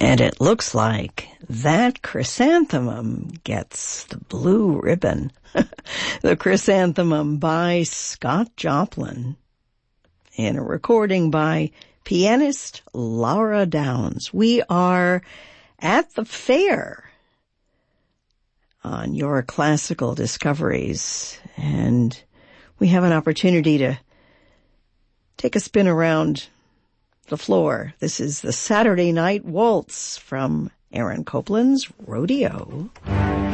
And it looks like that chrysanthemum gets the blue ribbon. The Chrysanthemum by Scott Joplin, in a recording by pianist Laura Downs. We are at the fair on Your Classical Discoveries, and we have an opportunity to take a spin around the floor. This is the Saturday Night Waltz from Aaron Copland's Rodeo.